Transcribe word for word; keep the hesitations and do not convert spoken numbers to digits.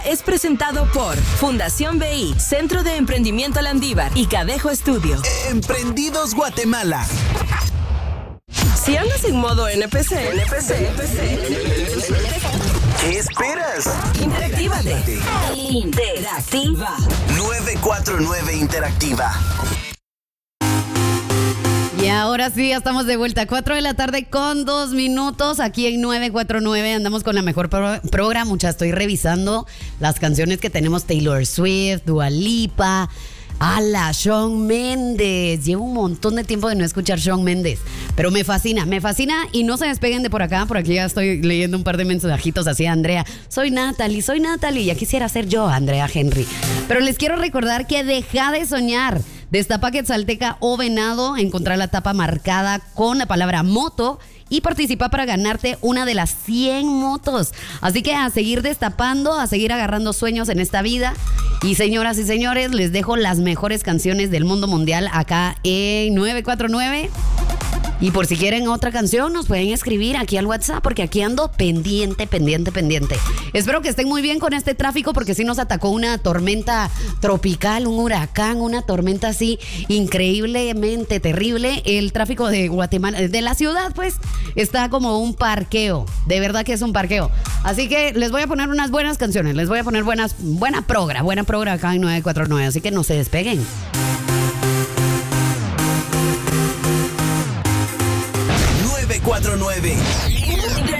Es presentado por Fundación B I, Centro de Emprendimiento Landívar y Cadejo Estudio. Emprendidos Guatemala. Si andas en modo N P C, N P C, N P C, ¿qué esperas? Interactívate. Interactiva. nueve cuatro nueve Interactiva. Y ahora sí, ya estamos de vuelta. cuatro de la tarde con dos minutos. Aquí en nueve cuatro nueve andamos con la mejor pro- programa. Mucha estoy revisando las canciones que tenemos. Taylor Swift, Dua Lipa, ala, Shawn Mendes. Llevo un montón de tiempo de no escuchar Shawn Mendes, pero me fascina, me fascina. Y no se despeguen de por acá. Por aquí ya estoy leyendo un par de mensajitos así a Andrea. Soy Natalie, soy Natalie. Ya quisiera ser yo, Andrea Henry. Pero les quiero recordar que deja de soñar. Destapa Quetzalteca o Venado, encontrar la tapa marcada con la palabra moto y participa para ganarte una de las cien motos. Así que a seguir destapando, a seguir agarrando sueños en esta vida. Y señoras y señores, les dejo las mejores canciones del mundo mundial acá en nueve cuatro nueve. Y por si quieren otra canción, nos pueden escribir aquí al WhatsApp, porque aquí ando pendiente, pendiente, pendiente. Espero que estén muy bien con este tráfico, porque sí nos atacó una tormenta tropical, un huracán, una tormenta así increíblemente terrible. El tráfico de Guatemala, de la ciudad, pues, está como un parqueo. De verdad que es un parqueo. Así que les voy a poner unas buenas canciones, les voy a poner buenas, buena progra, buena progra acá en nueve cuatro nueve. Así que no se despeguen. nueve cuatro nueve